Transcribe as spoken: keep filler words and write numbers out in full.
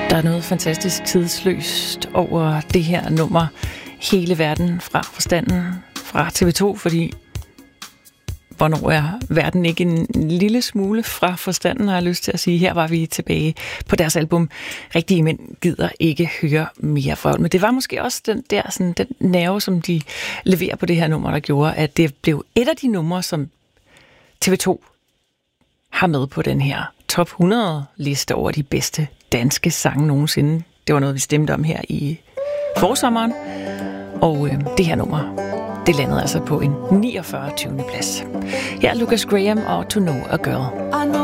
Der er noget fantastisk tidsløst over det her nummer. Hele verden fra forstanden fra T V to, fordi hvornår er verden ikke en lille smule fra forstanden, har jeg lyst til at sige. Her var vi tilbage på deres album Rigtige Mænd gider ikke høre mere vrøvl. Men det var måske også den der sådan, den nerve, som de leverer på det her nummer, der gjorde, at det blev et af de numre, som T V to har med på den her top hundrede liste over de bedste danske sange nogensinde. Det var noget, vi stemte om her i forsommeren. Og øh, det her nummer, det landede altså på en niogfyrre tyvende plads. Her er Lucas Graham og To Know a Girl.